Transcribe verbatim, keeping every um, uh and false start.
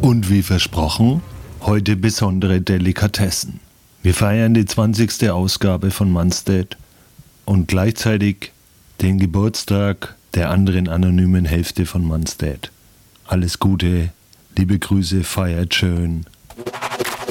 Und wie versprochen, heute besondere Delikatessen. Wir feiern die zwanzigste Ausgabe von Mansted und gleichzeitig den Geburtstag der anderen anonymen Hälfte von Mansted. Alles Gute, liebe Grüße, feiert schön.